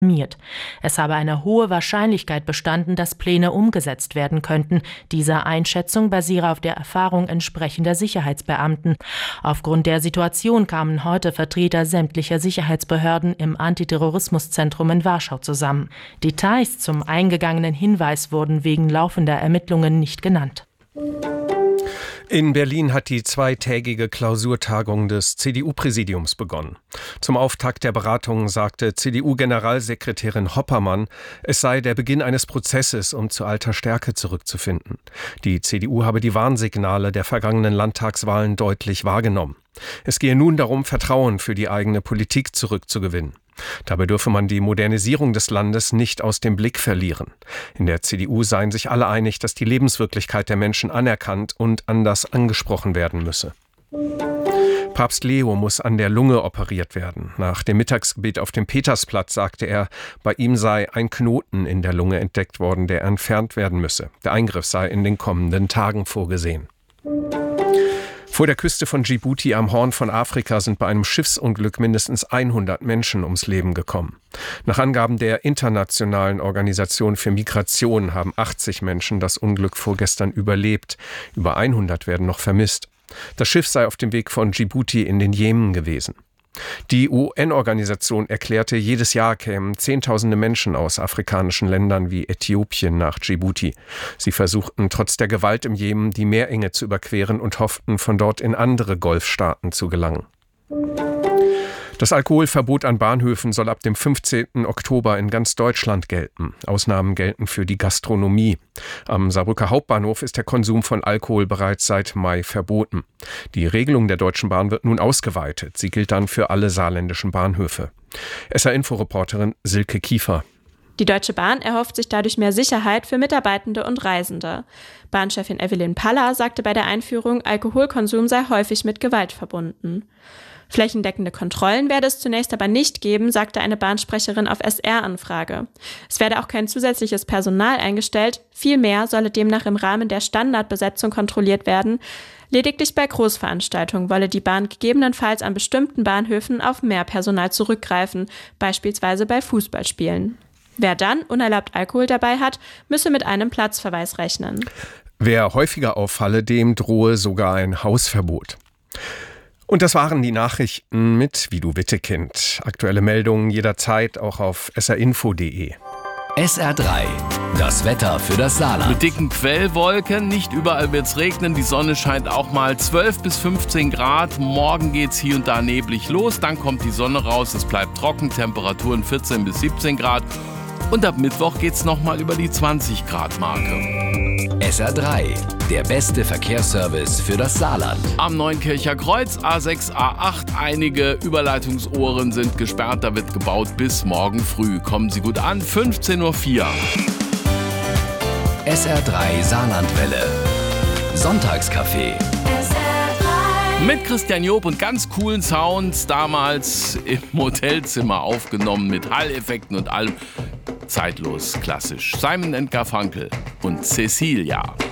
Es habe eine hohe Wahrscheinlichkeit bestanden, dass Pläne umgesetzt werden könnten. Diese Einschätzung basiere auf der Erfahrung entsprechender Sicherheitsbeamten. Aufgrund der Situation kamen heute Vertreter sämtlicher Sicherheitsbehörden im Antiterrorismuszentrum in Warschau zusammen. Details zum eingegangenen Hinweis wurden wegen laufender Ermittlungen nicht genannt. In Berlin hat die zweitägige Klausurtagung des CDU-Präsidiums begonnen. Zum Auftakt der Beratungen sagte CDU-Generalsekretärin Hoppermann, es sei der Beginn eines Prozesses, um zu alter Stärke zurückzufinden. Die CDU habe die Warnsignale der vergangenen Landtagswahlen deutlich wahrgenommen. Es gehe nun darum, Vertrauen für die eigene Politik zurückzugewinnen. Dabei dürfe man die Modernisierung des Landes nicht aus dem Blick verlieren. In der CDU seien sich alle einig, dass die Lebenswirklichkeit der Menschen anerkannt und anders angesprochen werden müsse. Papst Leo muss an der Lunge operiert werden. Nach dem Mittagsgebet auf dem Petersplatz sagte er, bei ihm sei ein Knoten in der Lunge entdeckt worden, der entfernt werden müsse. Der Eingriff sei in den kommenden Tagen vorgesehen. Vor der Küste von Djibouti am Horn von Afrika sind bei einem Schiffsunglück mindestens 100 Menschen ums Leben gekommen. Nach Angaben der Internationalen Organisation für Migration haben 80 Menschen das Unglück vorgestern überlebt. Über 100 werden noch vermisst. Das Schiff sei auf dem Weg von Djibouti in den Jemen gewesen. Die UN-Organisation erklärte, jedes Jahr kämen Zehntausende Menschen aus afrikanischen Ländern wie Äthiopien nach Djibouti. Sie versuchten trotz der Gewalt im Jemen die Meerenge zu überqueren und hofften, von dort in andere Golfstaaten zu gelangen. Das Alkoholverbot an Bahnhöfen soll ab dem 15. Oktober in ganz Deutschland gelten. Ausnahmen gelten für die Gastronomie. Am Saarbrücker Hauptbahnhof ist der Konsum von Alkohol bereits seit Mai verboten. Die Regelung der Deutschen Bahn wird nun ausgeweitet. Sie gilt dann für alle saarländischen Bahnhöfe. SR-Info-Reporterin Silke Kiefer. Die Deutsche Bahn erhofft sich dadurch mehr Sicherheit für Mitarbeitende und Reisende. Bahnchefin Evelyn Paller sagte bei der Einführung, Alkoholkonsum sei häufig mit Gewalt verbunden. Flächendeckende Kontrollen werde es zunächst aber nicht geben, sagte eine Bahnsprecherin auf SR-Anfrage. Es werde auch kein zusätzliches Personal eingestellt, vielmehr solle demnach im Rahmen der Standardbesetzung kontrolliert werden. Lediglich bei Großveranstaltungen wolle die Bahn gegebenenfalls an bestimmten Bahnhöfen auf mehr Personal zurückgreifen, beispielsweise bei Fußballspielen. Wer dann unerlaubt Alkohol dabei hat, müsse mit einem Platzverweis rechnen. Wer häufiger auffalle, dem drohe sogar ein Hausverbot. Und das waren die Nachrichten mit Vidu Wittekind. Aktuelle Meldungen jederzeit auch auf srinfo.de. SR3, das Wetter für das Saarland. Mit dicken Quellwolken, nicht überall wird's regnen, die Sonne scheint auch mal 12 bis 15 Grad. Morgen geht's hier und da neblig los, dann kommt die Sonne raus, es bleibt trocken, Temperaturen 14 bis 17 Grad. Und ab Mittwoch geht's nochmal über die 20 Grad Marke. SR3, der beste Verkehrsservice für das Saarland. Am Neunkircher Kreuz, A6, A8, einige Überleitungsohren sind gesperrt, da wird gebaut bis morgen früh. Kommen Sie gut an, 15:04 Uhr. SR3 Saarlandwelle. Sonntagscafé. Mit Christian Job und ganz coolen Sounds, damals im Hotelzimmer aufgenommen mit Hall-Effekten und allem. Zeitlos, klassisch. Simon & Garfunkel und Cecilia.